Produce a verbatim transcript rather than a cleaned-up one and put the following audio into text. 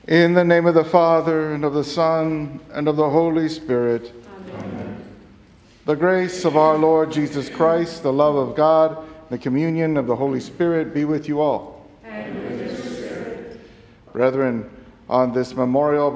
In the name of the Father, and of the Son, and of the Holy Spirit. Amen. The grace of our Lord Jesus Christ, the love of God, the communion of the Holy Spirit be with you all. And with your spirit. Brethren, on this memorial of